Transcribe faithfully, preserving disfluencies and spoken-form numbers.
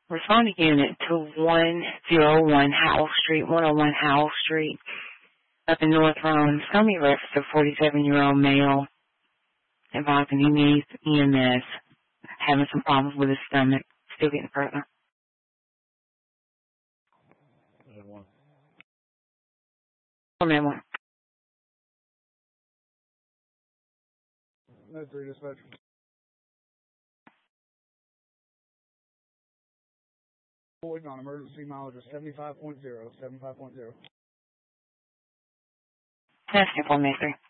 Responding unit to one oh one Howell Street, one oh one Howell Street, up in North Rome. Somebody referenced a forty-seven-year-old male advising he needs E M S, having some problems with his stomach, still getting further. One. One minute, one. No, three dispatch. Waiting on emergency mileage of seventy-five point zero, seventy-five point zero. Testing for me, three.